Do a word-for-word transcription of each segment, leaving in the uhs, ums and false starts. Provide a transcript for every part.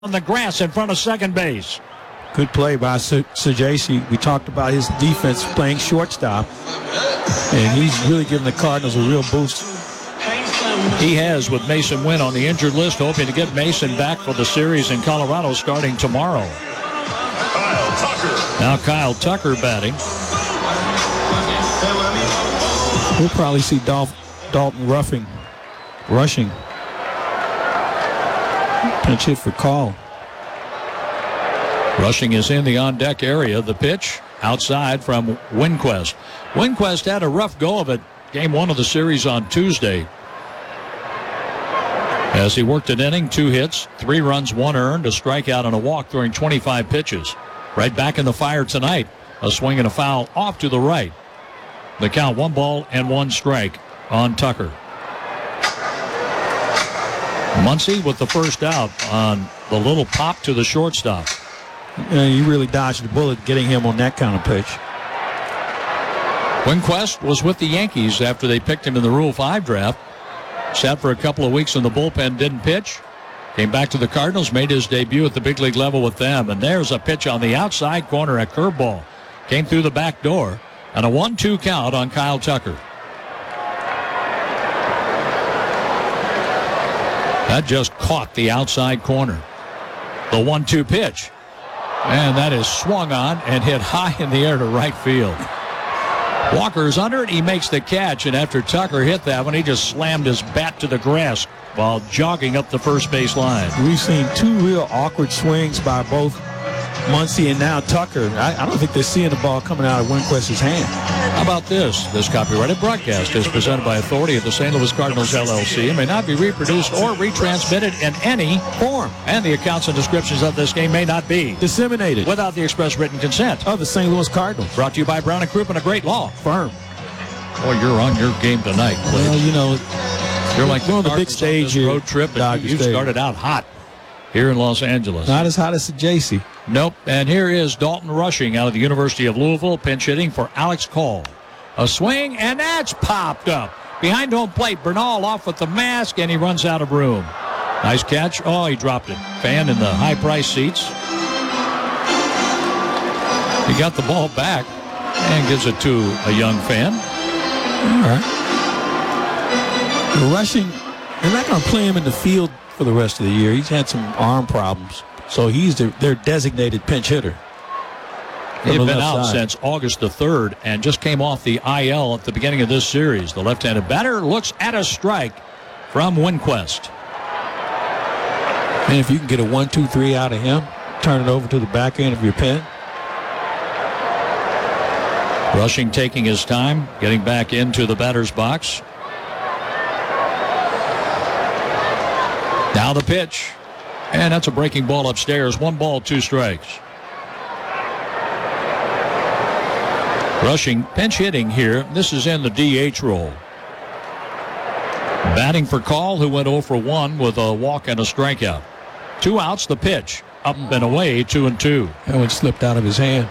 on the grass in front of second base. Good play by Sajaci. We talked about his defense playing shortstop, and he's really giving the Cardinals a real boost. He has, with Mason Wynn on the injured list, hoping to get Mason back for the series in Colorado starting tomorrow. Kyle Tucker. Now Kyle Tucker batting. We'll probably see Dolph, Dalton Ruffing, rushing. Pinch hit for call. Rushing is in the on-deck area. The pitch outside from Winquist. Winquist had a rough go of it game one of the series on Tuesday, as he worked an inning, two hits, three runs, one earned, a strikeout and a walk throwing twenty-five pitches. Right back in the fire tonight. A swing and a foul off to the right. The count, one ball and one strike on Tucker. Muncy with the first out on the little pop to the shortstop. Yeah, you really dodged the bullet getting him on that kind of pitch. Winquist was with the Yankees after they picked him in the Rule five draft. Sat for a couple of weeks in the bullpen, didn't pitch. Came back to the Cardinals, made his debut at the big league level with them. And there's a pitch on the outside corner, a curveball. Came through the back door. And a one two count on Kyle Tucker. That just caught the outside corner. The one two pitch. And that is swung on and hit high in the air to right field. Walker's under it. He makes the catch, and after Tucker hit that one, he just slammed his bat to the grass while jogging up the first base line. We've seen two real awkward swings by both Muncy and now Tucker. I, I don't think they're seeing the ball coming out of Winquist's hand. How about this? This copyrighted broadcast is presented by authority of the Saint Louis Cardinals, L L C, and may not be reproduced or retransmitted in any form. And the accounts and descriptions of this game may not be disseminated without the express written consent of the Saint Louis Cardinals. Brought to you by Brown and Crouppen, a great law firm. Boy, you're on your game tonight, Blake. Well, you know, you're like the, the big stage on this road trip, and you started out hot here in Los Angeles. Not as hot as the J C. Nope. And here is Dalton Rushing out of the University of Louisville, pinch hitting for Alex Call. A swing, and that's popped up. Behind home plate, Bernal off with the mask, and he runs out of room. Nice catch. Oh, he dropped it. Fan in the high-price seats. He got the ball back and gives it to a young fan. All right. Rushing, they're not going to play him in the field for the rest of the year. He's had some arm problems, so he's their, their designated pinch hitter. He'd been out since August the third and just came off the I L at the beginning of this series. The left-handed batter looks at a strike from Winquist. And if you can get a one two three out of him, turn it over to the back end of your pen. Rushing taking his time, getting back into the batter's box. Now the pitch. And that's a breaking ball upstairs. One ball, two strikes. Rushing, pinch hitting here. This is in the D H role. Batting for Call, who went oh for one with a walk and a strikeout. Two outs, the pitch. Up and away, two and two. That one slipped out of his hand.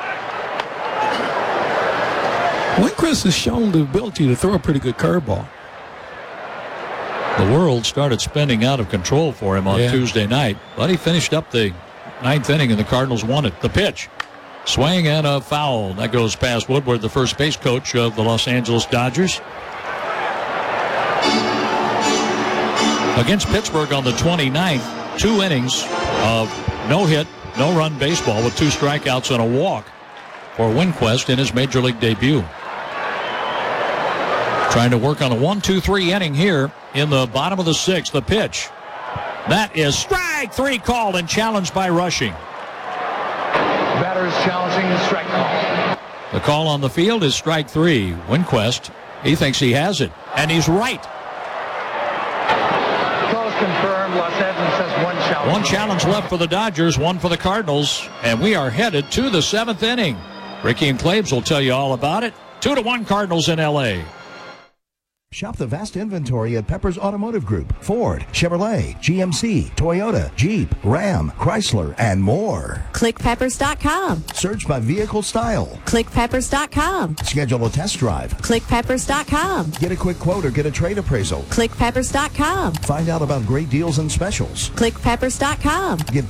Winquist has shown the ability to throw a pretty good curveball. The world started spinning out of control for him on yeah. Tuesday night, but he finished up the ninth inning, and the Cardinals won it. The pitch. Swing and a foul. That goes past Woodward, the first base coach of the Los Angeles Dodgers. Against Pittsburgh on the twenty-ninth, two innings of no-hit, no-run baseball with two strikeouts and a walk for Winquist in his major league debut. Trying to work on a one two three inning here in the bottom of the sixth. The pitch. That is strike three called and challenged by Rushing. Batters challenging the strike call. The call on the field is strike three. Winquist, he thinks he has it, and he's right. Call is confirmed. Los Angeles has one challenge. One challenge left for the Dodgers, one for the Cardinals, and we are headed to the seventh inning. Ricky and Claves will tell you all about it. Two to one Cardinals in L A Shop the vast inventory at Pepper's Automotive Group. Ford, Chevrolet, G M C, Toyota, Jeep, Ram, Chrysler, and more. click peppers dot com. Search by vehicle style. click peppers dot com. Schedule a test drive. click peppers dot com. Get a quick quote or get a trade appraisal. click peppers dot com. Find out about great deals and specials. click peppers dot com. Get